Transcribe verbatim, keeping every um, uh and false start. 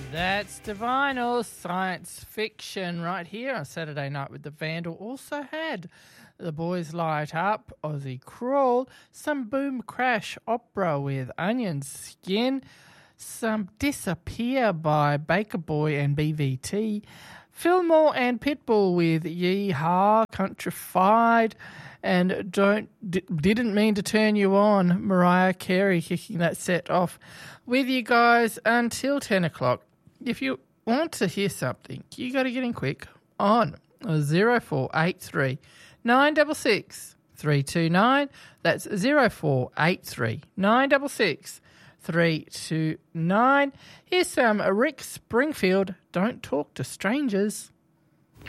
That's Divinyl Science Fiction right here on Saturday Night with the Vandal. Also had The Boys Light Up, Aussie Crawl, some Boom Crash Opera with Onion Skin, some Disappear by Baker Boy and B V T, Fillmore and Pitbull with Yeehaw, Countrified, and Don't D- Didn't Mean to Turn You On, Mariah Carey kicking that set off with you guys until ten o'clock. If you want to hear something, you got to get in quick on zero four eight three nine six six three two nine. That's zero four eight three nine six six three two nine. Here's some Rick Springfield, Don't Talk to Strangers.